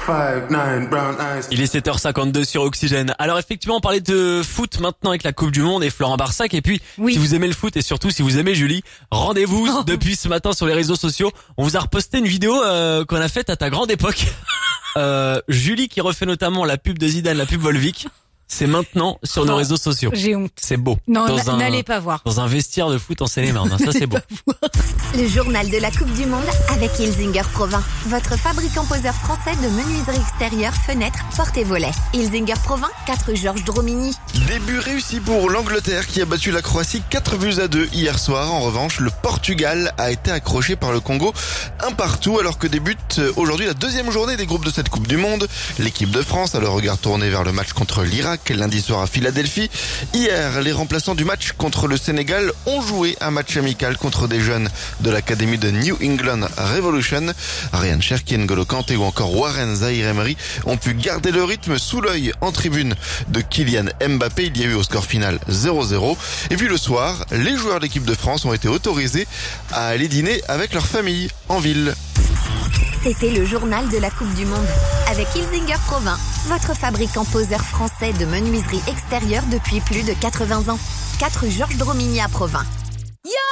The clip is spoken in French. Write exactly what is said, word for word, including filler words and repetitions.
five, nine, brown eyes. Il est sept heures cinquante-deux sur Oxygène. Alors effectivement, on parlait de foot maintenant avec la Coupe du Monde et Florent Barsac. Et puis, Oui. si vous aimez le foot et surtout si vous aimez Julie, rendez-vous depuis ce matin sur les réseaux sociaux. On vous a reposté une vidéo euh, qu'on a faite à ta grande époque. Euh, Julie qui refait notamment la pub de Zidane, la pub Volvic. C'est maintenant sur nos Oh, réseaux sociaux. J'ai honte. C'est beau. Non, Dans n- un- n'allez pas voir. Dans un vestiaire de foot en Seine-et-Marne. Ça, c'est beau. Le journal de la Coupe du Monde avec Ilzinger Provins, votre fabricant poseur français de menuiserie extérieure, fenêtres, portes et volets. Ilzinger Provins, quatre Georges Dromigny. Début réussi pour l'Angleterre qui a battu la Croatie quatre buts à deux hier soir. En revanche, le Portugal a été accroché par le Congo un partout alors que débute aujourd'hui la deuxième journée des groupes de cette Coupe du Monde. L'équipe de France a le regard tourné vers le match contre l'Irak lundi soir à Philadelphie. Hier, les remplaçants du match contre le Sénégal ont joué un match amical contre des jeunes de l'académie de New England Revolution. Ryan Cherki, N'Golo Kanté ou encore Warren Zaïre-Emery ont pu garder le rythme sous l'œil en tribune de Kylian Mbappé. Il y a eu au score final zéro zéro. Et puis le soir, les joueurs de l'équipe de France ont été autorisés à aller dîner avec leur famille en ville. C'était le journal de la Coupe du Monde avec Ilzinger Provins, votre fabricant poseur français de menuiserie extérieure depuis plus de quatre-vingts ans. quatre Georges Dromigny à Provins.